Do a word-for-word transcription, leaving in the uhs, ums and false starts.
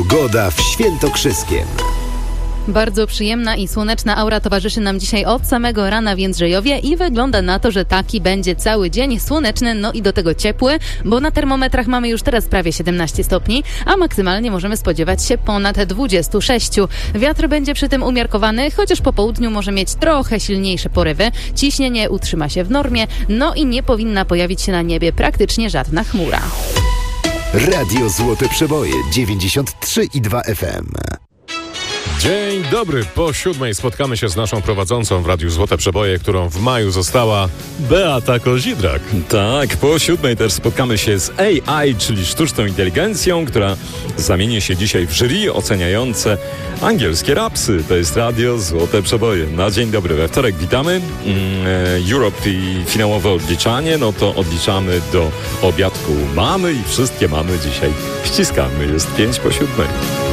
Pogoda w Świętokrzyskiem. Bardzo przyjemna i słoneczna aura towarzyszy nam dzisiaj od samego rana w Jędrzejowie i wygląda na to, że taki będzie cały dzień słoneczny, no i do tego ciepły, bo na termometrach mamy już teraz prawie siedemnaście stopni, a maksymalnie możemy spodziewać się ponad dwadzieścia sześć. Wiatr będzie przy tym umiarkowany, chociaż po południu może mieć trochę silniejsze porywy. Ciśnienie utrzyma się w normie, no i nie powinna pojawić się na niebie praktycznie żadna chmura. Radio Złote Przeboje dziewięćdziesiąt trzy i dwa F M. Dzień dobry, po siódmej spotkamy się z naszą prowadzącą w Radiu Złote Przeboje, którą w maju została Beata Kozidrak. Tak, po siódmej też spotkamy się z A I, czyli sztuczną inteligencją, która zamieni się dzisiaj w jury oceniające angielskie rapsy. To jest Radio Złote Przeboje. Na dzień dobry, we wtorek witamy. Mm, Europe i finałowe odliczanie, no to odliczamy do obiadku mamy i wszystkie mamy dzisiaj ściskamy. Jest pięć po siódmej.